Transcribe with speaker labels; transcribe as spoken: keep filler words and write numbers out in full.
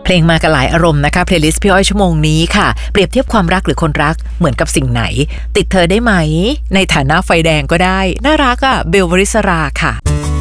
Speaker 1: เพลงมากันหลายอารมณ์นะคะเพลย์ลิสต์พี่อ้อยชั่วโมงนี้ค่ะเปรียบเทียบความรักหรือคนรักเหมือนกับสิ่งไหนติดเธอได้ไหมในฐานะไฟแดงก็ได้น่ารักอ่ะเบลวริสราค่ะ